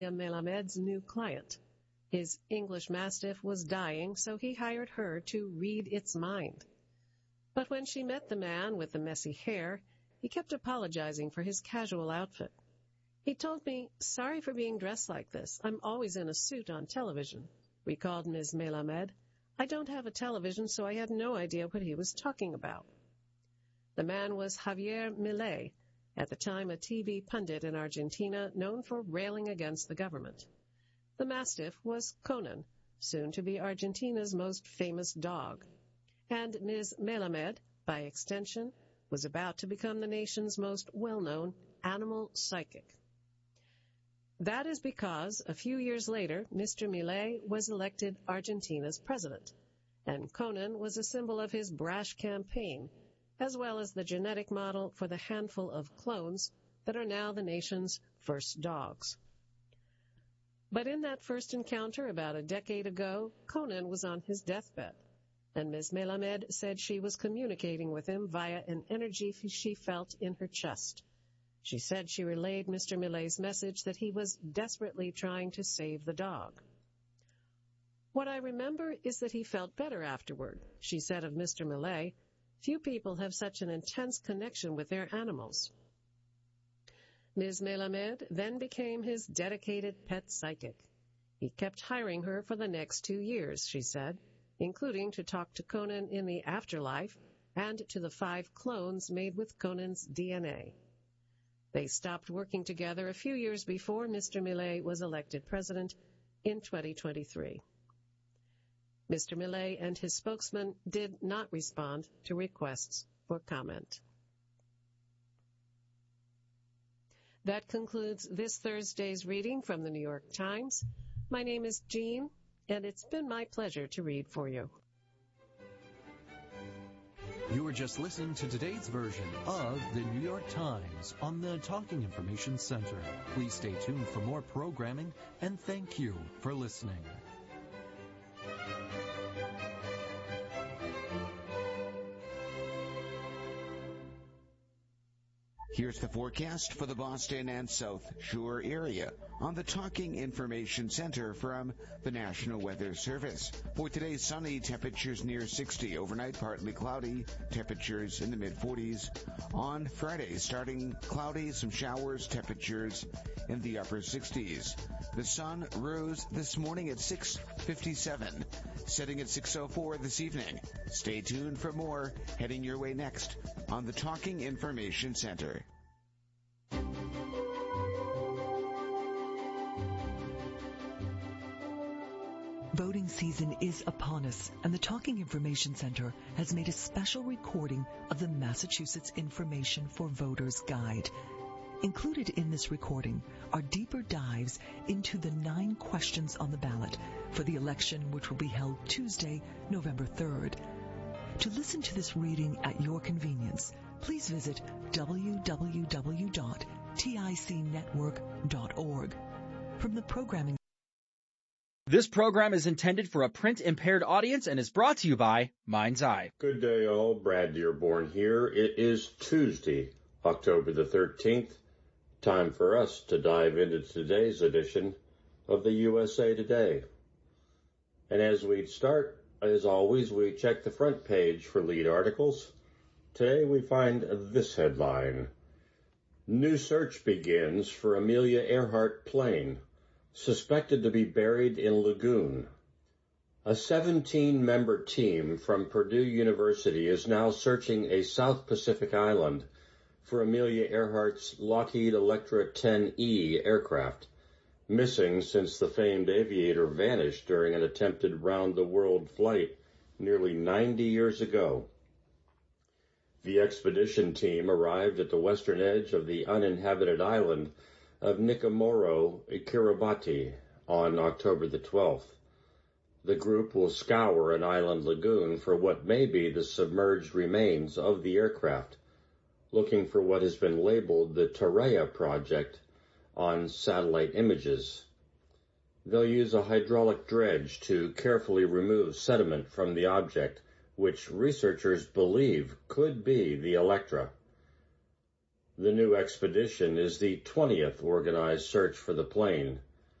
Melamed's new client. His English Mastiff was dying, so he hired her to read its mind. But when she met the man with the messy hair, he kept apologizing for his casual outfit. He told me, "Sorry for being dressed like this. I'm always in a suit on television," recalled Ms. Melamed. "I don't have a television, so I had no idea what he was talking about." The man was Javier Milei, at the time a TV pundit in Argentina known for railing against the government. The Mastiff was Conan, soon to be Argentina's most famous dog. And Ms. Melamed, by extension, was about to become the nation's most well-known animal psychic. That is because, a few years later, Mr. Milei was elected Argentina's president, and Conan was a symbol of his brash campaign, as well as the genetic model for the handful of clones that are now the nation's first dogs. But in that first encounter about a decade ago, Conan was on his deathbed, and Ms. Melamed said she was communicating with him via an energy she felt in her chest. She said she relayed Mr. Milei's message that he was desperately trying to save the dog. "What I remember is that he felt better afterward," she said of Mr. Milei. "Few people have such an intense connection with their animals." Ms. Melamed then became his dedicated pet psychic. He kept hiring her for the next 2 years, she said, including to talk to Conan in the afterlife and to the 5 clones made with Conan's DNA. They stopped working together a few years before Mr. Milei was elected president in 2023. Mr. Milei and his spokesman did not respond to requests for comment. That concludes this Thursday's reading from the New York Times. My name is Jean, and it's been my pleasure to read for you. You were just listening to today's version of the New York Times on the Talking Information Center. Please stay tuned for more programming, and thank you for listening. Here's the forecast for the Boston and South Shore area on the Talking Information Center from the National Weather Service. For today, sunny, temperatures near 60. Overnight, partly cloudy, temperatures in the mid-40s. On Friday, starting cloudy, some showers, temperatures in the upper 60s. The sun rose this morning at 6:57, setting at 6:04 this evening. Stay tuned for more heading your way next on the Talking Information Center. Voting season is upon us, and the Talking Information Center has made a special recording of the Massachusetts Information for Voters Guide. Included in this recording are deeper dives into the 9 questions on the ballot for the election, which will be held Tuesday, November 3rd. To listen to this reading at your convenience, please visit www.ticnetwork.org. From the programming. This program is intended for a print-impaired audience and is brought to you by Mind's Eye. Good day, all. Brad Dearborn here. It is Tuesday, October the 13th. Time for us to dive into today's edition of the USA Today. And as we start, as always, we check the front page for lead articles. Today we find this headline: New search begins for Amelia Earhart plane, suspected to be buried in lagoon. A 17-member team from Purdue University is now searching a South Pacific island for Amelia Earhart's Lockheed Electra 10E aircraft, missing since the famed aviator vanished during an attempted round-the-world flight nearly 90 years ago. The expedition team arrived at the western edge of the uninhabited island of Nikomoro, Kiribati, on October the 12th. The group will scour an island lagoon for what may be the submerged remains of the aircraft, looking for what has been labeled the Tareya Project on satellite images. They'll use a hydraulic dredge to carefully remove sediment from the object, which researchers believe could be the Electra. The new expedition is the 20th organized search for the plane.